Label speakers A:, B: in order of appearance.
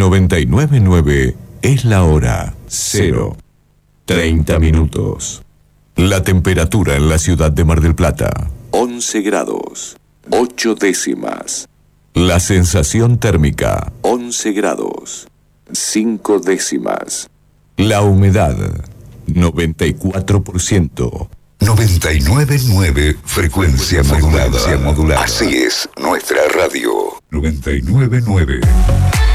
A: 99.9 es la hora 0:30 minutos. La temperatura en la ciudad de Mar del Plata, 11 grados, 8 décimas. La sensación térmica, 11 grados, 5 décimas. La humedad, 94%.
B: 99.9 frecuencia modulada. Así es nuestra radio. 99.9.